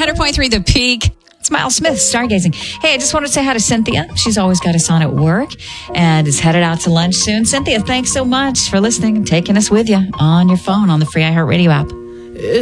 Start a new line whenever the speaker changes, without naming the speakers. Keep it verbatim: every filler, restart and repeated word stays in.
hundred point three The Peak.
It's Miles Smith, stargazing. Hey, I just wanted to say hi to Cynthia. She's always got us on at work and is headed out to lunch soon. Cynthia, thanks so much for listening and taking us with you on your phone on the free iHeartRadio app.